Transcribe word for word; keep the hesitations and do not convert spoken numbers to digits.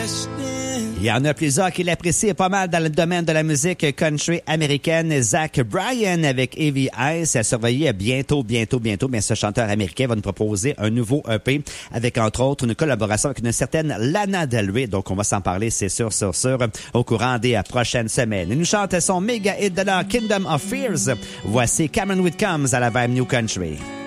Il y en a plusieurs qui l'apprécient pas mal dans le domaine de la musique country américaine. Zach Bryan avec A V Ice a surveillé bientôt, bientôt, bientôt. Mais ce chanteur américain va nous proposer un nouveau E P avec, entre autres, une collaboration avec une certaine Lana Del Rey. Donc, on va s'en parler, c'est sûr, sûr, sûr, au courant des prochaines semaines. Il nous chante son méga hit de leur Kingdom of Fears. Voici Cameron Whitcombs à la vibe New Country.